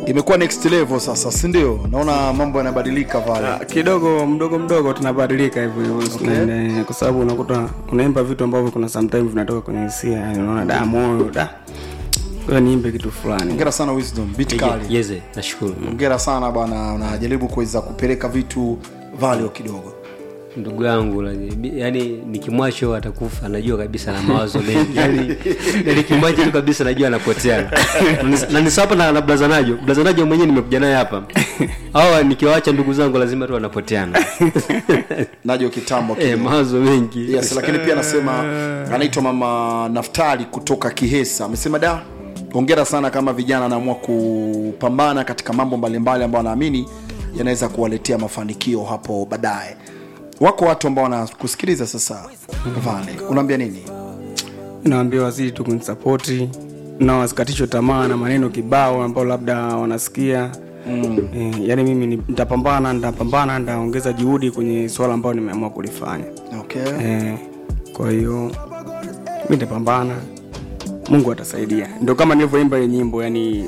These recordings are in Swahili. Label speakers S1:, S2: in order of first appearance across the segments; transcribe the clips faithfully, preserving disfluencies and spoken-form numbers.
S1: imekuwa next level sasa, si ndio? Naona mambo yanabadilika pale.
S2: Ah, kidogo mdogo mdogo tunabadilika hivyo okay. Kwa sababu unakuta unaimba vitu ambavyo kuna sometimes vinatoka kwenye hisia, yani unaona da moyo da. Kwa niimbe kitu fulani.
S1: Hongera sana Wisdom, beat kali.
S3: Yeze, nashukuru.
S1: Hongera sana bwana, unajaribu kuweza kupeleka vitu value kidogo.
S3: Ndugu yangu yani nikimwacho atakufa, najua kabisa na mawazo mengi. Yani nikimwacho kabisa najua anapotea. Na nisapa na blaza najo. Blaza najo mwenyewe nimekuja naye hapa. Hawa nikiwaacha ndugu zangu lazima tu wanapoteana.
S1: Najo kitambo
S3: eh, mawazo mengi.
S1: Yes, lakini pia anasema anaitwa Mama Naftali kutoka Kihesa. Amesema da, hongera sana kama vijana anaamua kupambana katika mambo mbalimbali ambayo anaamini yanaweza kuwaletea mafanikio hapo baadaye. Wako watu ambao wanakusikiliza sasa, Vale, unaambia nini?
S2: Naambia wazidi tu kunisupport na wasikatishwe tamaa na maneno kibao ambao labda wanasikia. Mm. E, yani mimi nitapambana, nitapambana, nitaongeza juhudi kwenye swala ambalo nimeamua kulifanya.
S1: Okay.
S2: E, kwa hiyo mimi nitapambana. Mungu atasaidia. Ndio kama nilivyoimba ile nyimbo, yani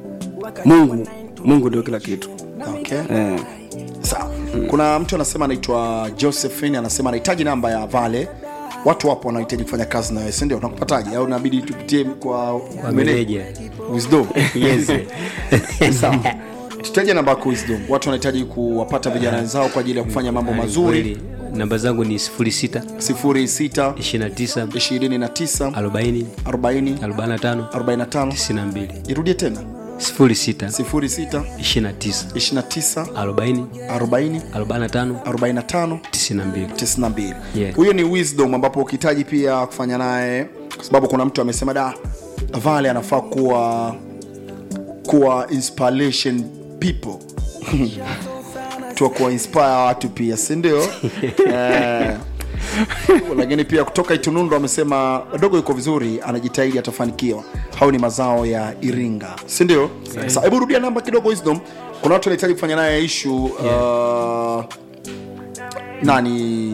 S2: Mungu, Mungu ndio kila kitu.
S1: Okay. E. Sawa. Mm. Kuna mtu anasema anaitwa Josephine, anasema anahitaji namba ya Vale. Watu wapo wanahitaji kufanya kazi na wewe, si ndio? Unakupataje au inabidi tupitie kwa
S3: manager
S1: Wisdom? Yes. Sawa. Tutaje namba kwa Wisdom. Watu wanahitaji kuwapata vijana wenzao kwa ajili ya kufanya mambo mazuri.
S3: Namba zangu ni sifuri sita
S1: sifuri sita
S3: ishirini na tisa
S1: ishirini na tisa
S3: arobaini
S1: arobaini
S3: arobaini na tano
S1: arobaini na tano
S3: tisini na mbili.
S1: Irudie tena.
S3: sifuri sita
S1: sifuri sita
S3: ishirini na tisa
S1: ishirini na tisa
S3: arobaini
S1: arobaini
S3: arobaini na tano
S1: arobaini na tano
S3: tisini na mbili
S1: tisini na mbili.
S3: Yeah.
S1: Huyo ni Wisdom, ambapo ukihitaji pia kufanya naye, kwa sababu kuna mtu amesema da, Vale anafaa kuwa kuwa inspiration people. Tu kuwa inspire watu pia, si ndio? Eh. Lakini pia kutoka Itunundo amesema dogo yuko vizuri, anajitahidi, atafanikiwa. Hao ni mazao ya Iringa, si ndio? Sasa hebu rudia namba kidogo Wisdom. Kuna watu wanahitaji kufanya naye issue. Yeah. Uh, nani